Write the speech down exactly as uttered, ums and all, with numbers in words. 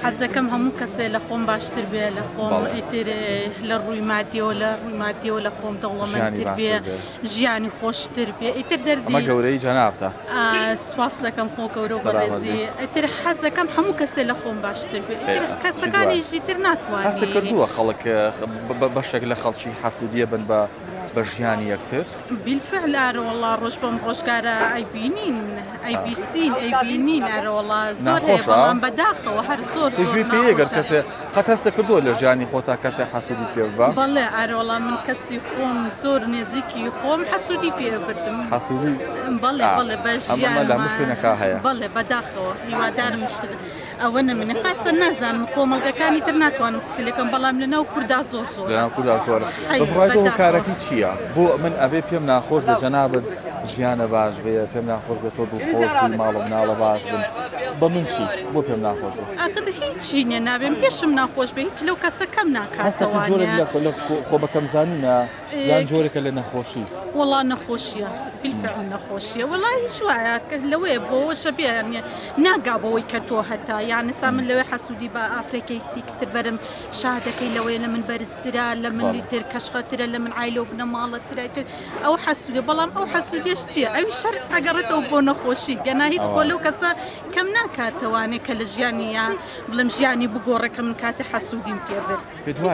حەزەکەم هەموو کەسێ لە خۆم باشتر بێ لە خۆم ئیتر لە ڕووی مادیەوە لە ڕووی مادیەوە لە خۆم دەوڵەمەندتر بێ ژیانی خۆشتر بێ ئیتر دەردی گەورەی جەنابتە سپاس دەکەم خۆ گەورە بەڕێزی ئیتر حەزەکەم هەموو کەسێ لە خۆم باشتر بێ کەسەکانیشی تر ناتوانێت هەستە کردووە خەڵک بەشێک لە خەڵکی حەسوودیە بن بە بە ژیانی یەکتر بالفعل ئارەوەڵا ڕۆژ بەم ڕۆژگارە ئەیبینین ئەیبیستین ئەیبینین ئارەوەڵا زۆر هەیە بەڵام بەداخەوە هەر زۆر توجوی پێگەر کەسێ قەت هەستە کردووە لە ژیانی خۆتا کەسێ حەسوودی پێ ببە بەڵێ ئارەوەڵا من کەسی خۆم زۆر نێزیکی خۆم حەسوودی پێ بردم حەسوودی بەڵێ بەڵێ بە ژیان لە هەموو شوێنەکە هەیە بەڵێ بەداخەوە هیوادارم ئەوە نەمێنێ خاستە نازانم کۆمەڵگەکانی تر ناتوانم قسە لەکەم بەڵام لەناو کووردا زۆر زۆر لەناو کووردا زۆرە بڕایەوە کارەکەی چییە بۆ من ئەبێ پێم ناخۆش بە جەنابەت ژیانە باش بێ پێم ناخۆش بێت تۆ دڵخۆش بی ماڵە مناڵە باش بن بە من چی بۆ پێم ناخۆش بێ ئاخر هیچی نیە نابێم پێشم ناخۆش بێ هیچ لەو کەسە کەم ناکاتەوە جۆرێک لە خۆ بەکەم زانینە یان جۆرێکە لە نەخۆشی وەڵا نەخۆشیە بالفعل نەخۆشیە وەڵای هیچ وایە کە لەوەیە بۆەوەشە بێ ناگا بەوەی کە تۆ هەتا یان ئێستا من لەوێ حەسوودی بە ئافرێکێکی تر بەرم شادەکەی لەوەیە لە من بەرزترە لە من تر کەشخەترە لە من عایلۆ بنە ماڵەترە تر ئەو حەسوودی بەڵام ئەو حەسوودیش چییە ئەوی شەر ئەگەڕێتەوە بۆ نەخۆشی گەنا هیچ بۆ لەو کەسە کەم ناکاتەوانێت کە لە ژیانی یا بڵم ژیانی بگۆڕێکە من کاتە حەسوودیم پێ برد